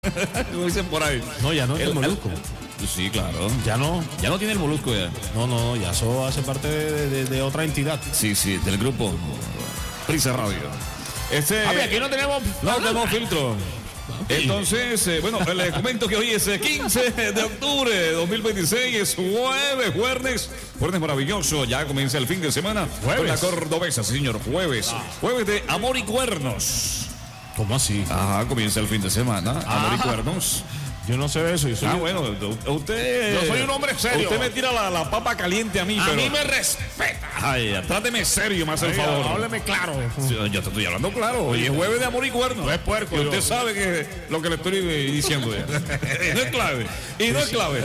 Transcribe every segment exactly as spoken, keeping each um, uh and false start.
Como dicen por ahí. No, ya no es el, el molusco. El, sí, claro. Ya no. Ya no tiene el molusco ya. No, no, ya eso hace parte de, de, de otra entidad. Sí, sí, del grupo Prisa Radio. Este, Papi, aquí no tenemos... No tenemos filtro. Entonces, eh, bueno, les comento que hoy es quince de octubre de dos mil veintiséis, es jueves, jueves, jueves maravilloso, ya comienza el fin de semana. Jueves. Con la cordobesa, sí, señor, jueves, ah. jueves de Amor y Cuernos. ¿Cómo así? Ajá, comienza el fin de semana, Ajá. Amor y Cuernos. Yo no sé de eso. Yo soy ah, un... bueno, usted... Yo soy un hombre serio. Usted me tira la, la papa caliente a mí, a pero... A mí me respeta. Ay, tráteme serio, me hace el favor. Hábleme claro. Sí, yo te estoy hablando claro. Hoy es jueves de Amor y Cuernos. No es puerco. Y usted yo. sabe que lo que le estoy diciendo ya. Y no es clave. Y no es clave.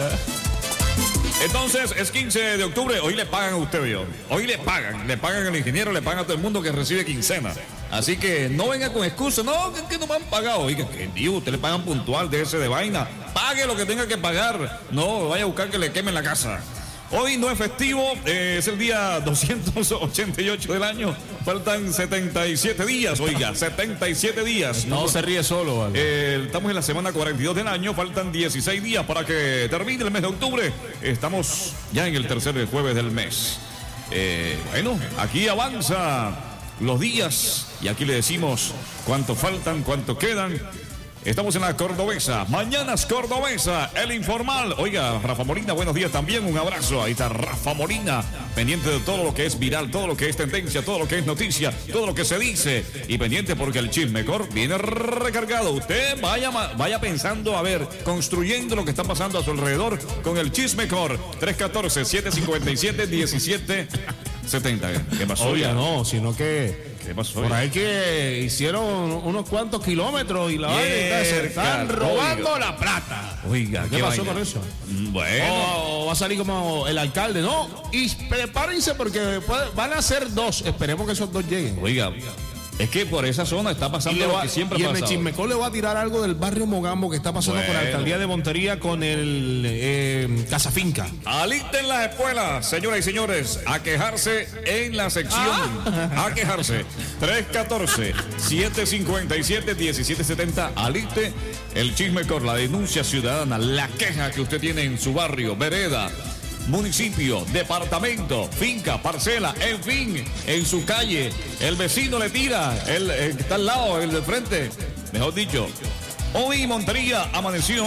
Entonces, es quince de octubre. Hoy le pagan a usted, yo. Hoy le pagan. Le pagan al ingeniero, le pagan a todo el mundo que recibe quincena. Así que no venga con excusas. No, que, que no me han pagado. Oiga, que Dios, usted le pagan puntual de ese de vaina. Pague lo que tenga que pagar. No vaya a buscar que le quemen la casa. Hoy no es festivo, eh, es el día doscientos ochenta y ocho del año. Faltan setenta y siete días, oiga, setenta y siete días. No, no se ríe solo, ¿vale? eh, Estamos en la semana cuarenta y dos del año, faltan dieciséis días para que termine el mes de octubre. Estamos ya en el tercer jueves del mes. Eh, bueno, aquí avanza los días y aquí le decimos cuánto faltan, cuánto quedan. Estamos en la Cordobesa, Mañanas Cordobesa, el informal. Oiga, Rafa Molina, buenos días también, un abrazo. Ahí está Rafa Molina, pendiente de todo lo que es viral, todo lo que es tendencia, todo lo que es noticia, todo lo que se dice. Y pendiente porque el Chismecor viene recargado. Usted vaya, vaya pensando, a ver, construyendo lo que está pasando a su alrededor con el Chismecor. tres uno cuatro, siete cinco siete, uno siete siete cero. ¿Qué pasó? Oiga, no, sino que... ¿Qué pasó? Por ahí que hicieron unos cuantos kilómetros y la vaina se están robando oiga. la plata. Oiga, ¿qué, ¿qué pasó vaina? con eso? Bueno. O va a salir como el alcalde, ¿no? Y prepárense porque puede, van a ser dos. Esperemos que esos dos lleguen. Oiga, es que por esa zona está pasando va, lo que siempre y ha pasado. Y en el Chismecor le va a tirar algo del barrio Mogambo que está pasando bueno. con la alcaldía de Montería con el eh, Casa Finca. Alisten las escuelas, señoras y señores, a quejarse en la sección. Ah. A quejarse. tres uno cuatro, siete cinco siete, uno siete siete cero. Aliste el Chismecor, la denuncia ciudadana, la queja que usted tiene en su barrio, vereda, municipio, departamento, finca, parcela, en fin, en su calle, el vecino le tira, el, el que está al lado, el de frente, mejor dicho. Hoy Montería amaneció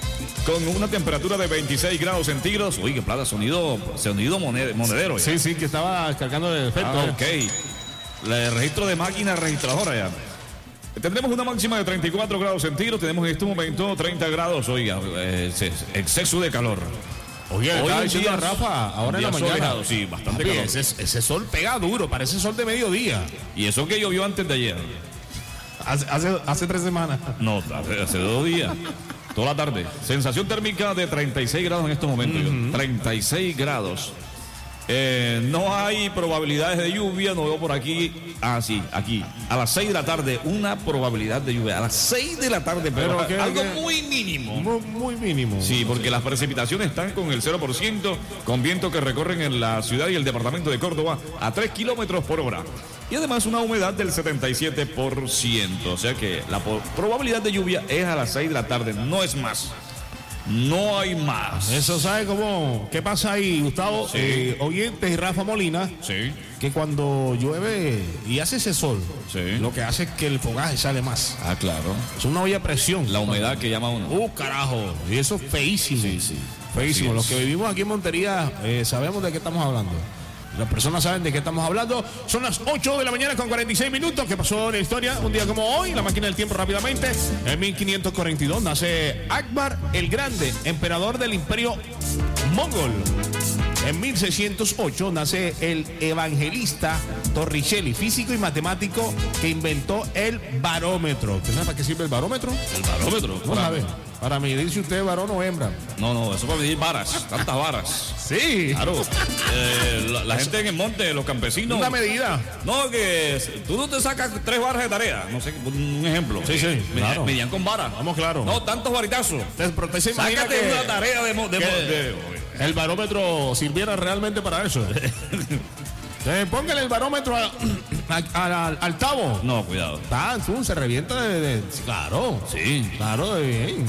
con una temperatura de veintiséis grados centígrados. Uy, qué plata, sonido, sonido monedero. Ya. Sí, sí, que estaba cargando el efecto. Ah, ok. El registro de máquina registradora ya. Tendremos una máxima de treinta y cuatro grados centígrados, tenemos en este momento treinta grados, oiga, eh, exceso de calor. Oye, hoy estaba diciendo a Rafa, ahora en la mañana. Soleado, sí, bastante Papi, calor. Ese, ese sol pega duro, parece sol de mediodía. Y eso que llovió antes de ayer. Hace, hace, hace tres semanas. No, hace, hace dos días. Toda la tarde. Sensación térmica de treinta y seis grados en estos momentos. Uh-huh. treinta y seis grados. Eh, no hay probabilidades de lluvia, no veo por aquí. Ah, sí, aquí. A las seis de la tarde, una probabilidad de lluvia. A las seis de la tarde, pero, pero que, algo que, muy mínimo. Muy, muy mínimo. Sí, porque las precipitaciones están con el cero por ciento, con vientos que recorren en la ciudad y el departamento de Córdoba a tres kilómetros por hora. Y además una humedad del setenta y siete por ciento. O sea que la probabilidad de lluvia es a las seis de la tarde, no es más. No hay más. Eso sabe cómo, qué pasa ahí, Gustavo, sí. eh, oyentes y Rafa Molina, sí. que cuando llueve y hace ese sol, sí. lo que hace es que el fogaje sale más. Ah, claro. Es una olla a presión. La humedad que llama uno. Uh, carajo. Y eso es feísimo. Sí, sí. Feísimo. Los que vivimos aquí en Montería eh, sabemos de qué estamos hablando. Las personas saben de qué estamos hablando. Son las ocho de la mañana con cuarenta y seis minutos. ¿Qué pasó en la historia? Un día como hoy, la máquina del tiempo rápidamente. En mil quinientos cuarenta y dos nace Akbar el Grande, emperador del Imperio Mongol. En mil seiscientos ocho nace el evangelista Torricelli, físico y matemático que inventó el barómetro. ¿Usted sabe para qué sirve el barómetro? El barómetro. ¿Cómo sabe? Para medir si usted es varón o hembra. No, no, eso para medir varas, tantas varas. Sí. Claro. Eh, la, la gente en el monte, los campesinos. Una medida. No, que tú no te sacas tres varas de tarea. No sé, un ejemplo. Sí, sí. Medían, Claro. medían con varas. Vamos, claro. No, tantos varitazos. Pero usted se imagina Sácate que, una tarea de, de, que de, de el barómetro sirviera realmente para eso. Eh, póngale el barómetro a, al, al, al Tavo. No, cuidado. Ah, se revienta de, de, claro. Sí. Claro, de bien.